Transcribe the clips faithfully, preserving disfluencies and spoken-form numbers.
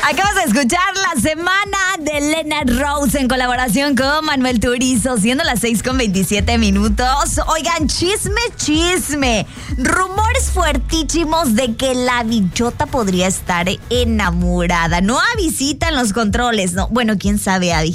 Acabas de escuchar La Semana de Lena Rose en colaboración con Manuel Turizo, siendo las seis con veintisiete minutos. Oigan, chisme, chisme. Rumores fuertísimos de que la bichota podría estar enamorada. No avisitan los controles, no. Bueno, quién sabe, Abby.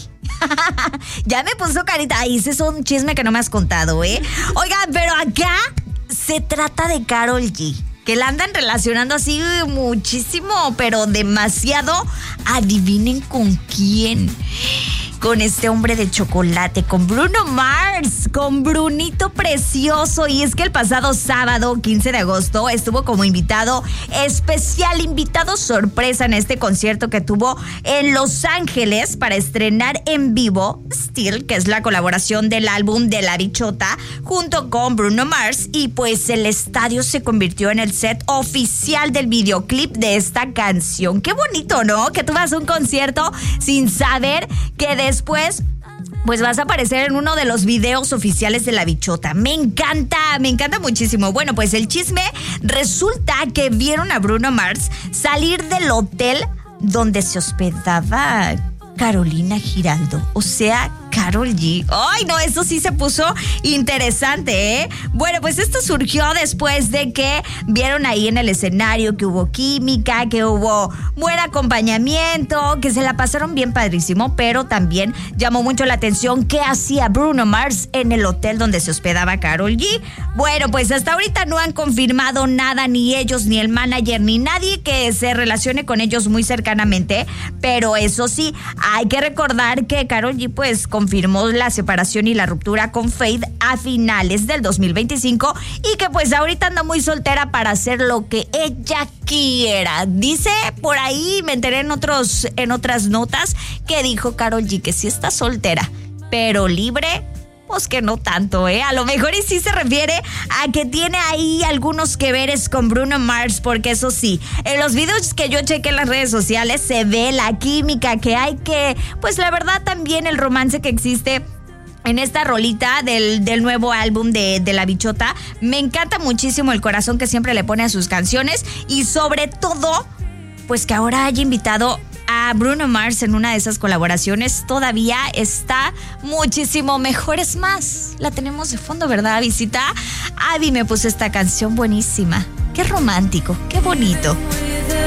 Ya me puso carita. Ay, ese es un chisme que no me has contado, ¿eh? Oigan, pero acá se trata de Karol G, que la andan relacionando así muchísimo, pero demasiado. Adivinen con quién. Con este hombre de chocolate, con Bruno Mars, con Brunito Precioso. Y es que el pasado sábado, quince de agosto, estuvo como invitado especial, invitado sorpresa en este concierto que tuvo en Los Ángeles para estrenar en vivo Still, que es la colaboración del álbum de La Bichota, junto con Bruno Mars. Y pues el estadio se convirtió en el set oficial del videoclip de esta canción. Qué bonito, ¿no? Que tú vas a un concierto sin saber que de Después, pues vas a aparecer en uno de los videos oficiales de La Bichota. Me encanta, me encanta muchísimo. Bueno, pues el chisme, resulta que vieron a Bruno Mars salir del hotel donde se hospedaba Carolina Giraldo, o sea, Karol G. Ay, no, eso sí se puso interesante, ¿eh? Bueno, pues esto surgió después de que vieron ahí en el escenario que hubo química, que hubo buen acompañamiento, que se la pasaron bien padrísimo, pero también llamó mucho la atención qué hacía Bruno Mars en el hotel donde se hospedaba Karol G. Bueno, pues hasta ahorita no han confirmado nada, ni ellos, ni el manager, ni nadie que se relacione con ellos muy cercanamente, pero eso sí, hay que recordar que Karol G, pues, confirmó la separación y la ruptura con Feid a finales del dos mil veinticinco y que pues ahorita anda muy soltera para hacer lo que ella quiera. Dice por ahí, me enteré en otros en otras notas, que dijo Karol G que sí está soltera, pero libre, pues que no tanto, ¿eh? A lo mejor y sí se refiere a que tiene ahí algunos que veres con Bruno Mars, porque eso sí, en los videos que yo chequé en las redes sociales se ve la química que hay, que pues la verdad también el romance que existe en esta rolita del, del nuevo álbum de, de La Bichota. Me encanta muchísimo el corazón que siempre le pone a sus canciones y sobre todo, pues que ahora haya invitado a Bruno Mars en una de esas colaboraciones, todavía está muchísimo mejor. Es más, la tenemos de fondo, ¿verdad, Visita? Abby me puso esta canción buenísima. Qué romántico, qué bonito.